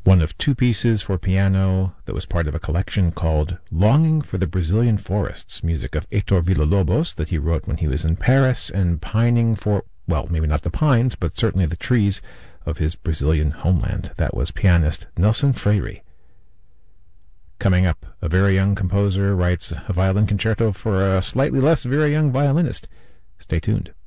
one of two pieces for piano that was part of a collection called Longing for the Brazilian Forests, music of Heitor Villa-Lobos that he wrote when he was in Paris and pining for, well, maybe not the pines, but certainly the trees of his Brazilian homeland. That was pianist Nelson Freire. Coming up, a very young composer writes a violin concerto for a slightly less very young violinist. Stay tuned.